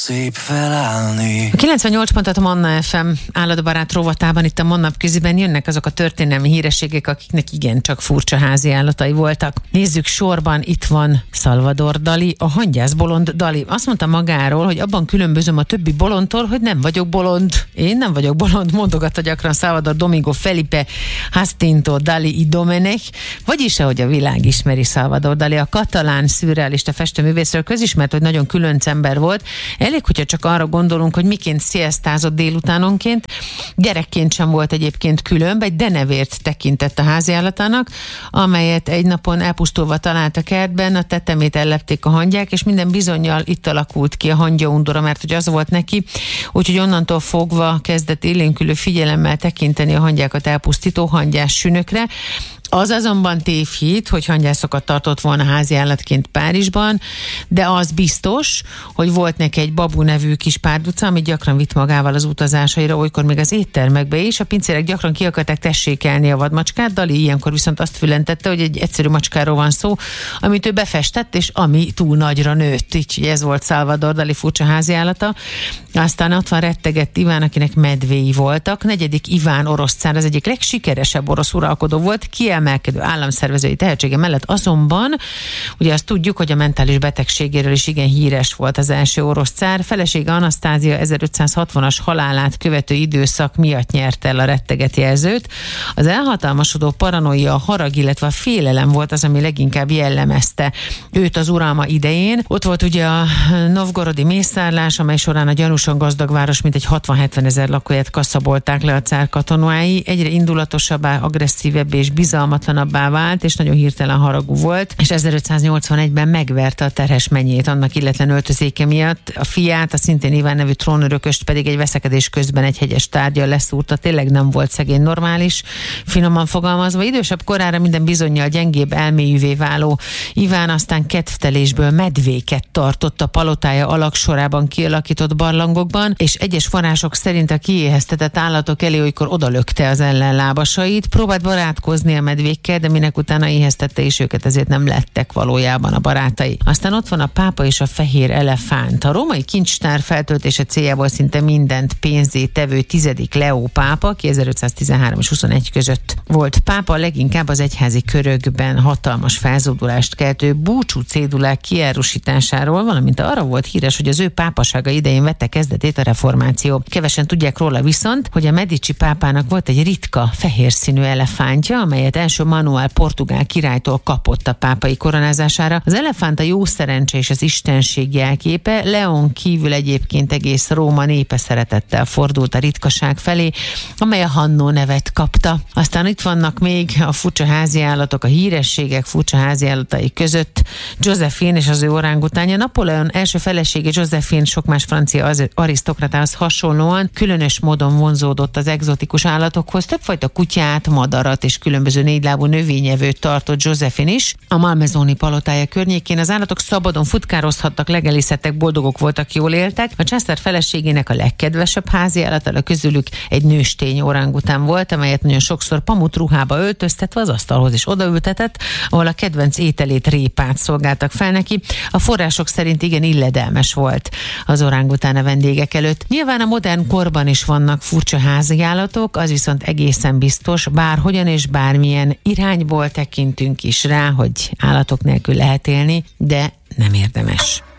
Szép felállni. A 98 pontot a Manna FM állatbarát rovatában, itt a Manna Köziben jönnek azok a történelmi hírességek, akiknek igencsak furcsa házi állatai voltak. Nézzük sorban, itt van Salvador Dali, a hangyász bolond Dali. Azt mondta magáról, hogy abban különbözöm a többi bolondtól, hogy nem vagyok bolond. Én nem vagyok bolond, mondogatta gyakran Salvador Domingo Felipe Jacinto Dali y Domenech, vagyis ahogy a világ ismeri Salvador Dali, a katalán szürrealista festőművészről közismert, hogy nagyon különc ember volt. Elég, hogyha csak arra gondolunk, hogy miként sziasztázott délutánonként. Gyerekként sem volt egyébként különb, egy denevért tekintett a háziállatának, amelyet egy napon elpusztulva talált a kertben, a tetemét ellepték a hangyák, és minden bizonnyal itt alakult ki a hangyaundora, mert hogy az volt neki, úgyhogy onnantól fogva kezdett élénkülő figyelemmel tekinteni a hangyákat elpusztító hangyás sünökre. Az azonban tévhit, hogy hangyászokat tartott volna háziállatként Párizsban, de az biztos, hogy volt neki egy Babu nevű kis párduca, amit gyakran vitt magával az utazásaira, olykor még az éttermekbe is. A pincérek gyakran ki akarták tessékelni a vadmacskát, Dali ilyenkor viszont azt fülentette, hogy egy egyszerű macskáról van szó, amit ő befestett, és ami túl nagyra nőtt. Így ez volt Salvador Dali furcsa háziállata. Aztán ott van rettegett Iván, akinek medvéi voltak. Negyedik Iván orosz cár az egyik legsikeresebb orosz uralkodó volt, kiemelkedő államszervezői tehetsége mellett azonban, ugye azt tudjuk, hogy a mentális betegségéről is igen híres volt az első orosz cár. Felesége Anasztázia 1560-as halálát követő időszak miatt nyerte el a retteget jelzőt. Az elhatalmasodó paranoia, a harag, illetve a félelem volt az, ami leginkább jellemezte őt az uralma idején. Ott volt ugye a novgorodi mészárlás, amely során a gyanúsan gazdag város mintegy 60-70 ezer lakóját kaszabolták le a cár katonái. Egyre indulatosabbá, agresszívebb és bizalmatlanabbá vált, és nagyon hirtelen haragú volt, és 1581-ben megverte a terhes mennyét annak illetlen öltözéke miatt. A fiát, a szintén Iván nevű trónörököst pedig egy veszekedés közben egy hegyes tárggyal leszúrta. Tényleg nem volt szegény normális, finoman fogalmazva. Idősebb korára minden bizonnyal gyengébb elmélyűvé váló Iván aztán kedvtelésből medvéket tartott a palotája alagsorában kialakított barlangokban, és egyes források szerint a kiéheztetett állatok elé olykor odalökte az ellenlábasait, próbált barátkozni a medvékkel, de minek utána éheztette is őket, ezért nem lettek valójában a barátai. Aztán ott van a pápa és a fehér elefánt. A római kincstár feltöltése céljából szinte mindent pénzé tevő 10. Leó pápa, aki 1513 és 21 között volt pápa, leginkább az egyházi körökben hatalmas felzódulást keltő búcsú cédulák kiárusításáról, valamint arra volt híres, hogy az ő pápasága idején vette kezdetét a reformáció. Kevesen tudják róla viszont, hogy a Medici pápának volt egy ritka fehér színű elefántja, amelyet első Manuel portugál királytól kapott a pápai koronázására. Az elefánt a jó szerencse és az istenség jelképe, León kívül egyébként egész Róma népe szeretettel fordult a ritkaság felé, amely a Hannó nevet kapta. Aztán itt vannak még a furcsa háziállatok, a hírességek furcsa háziállatai között Josephine és az ő orángutánja. Napóleon első felesége Josephine sok más francia arisztokratához hasonlóan különös módon vonzódott az egzotikus állatokhoz. Többfajta kutyát, madarat és különböző négylábú növényevőt tartott Josephine is. A Malmaisoni palotája környékén az állatok szabadon futkározhattak, legelészettek, boldogok voltak, jól éltek. A császár feleségének a legkedvesebb háziállata közülük egy nőstény orángután volt, amelyet nagyon sokszor pamutruhába öltöztetve az asztalhoz is odaültetett, ahol a kedvenc ételét, répát szolgáltak fel neki. A források szerint igen illedelmes volt az orángután a vendégek előtt. Nyilván a modern korban is vannak furcsa háziállatok, az viszont egészen biztos, bárhogyan és bármilyen irányból tekintünk is rá, hogy állatok nélkül lehet élni, de nem érdemes.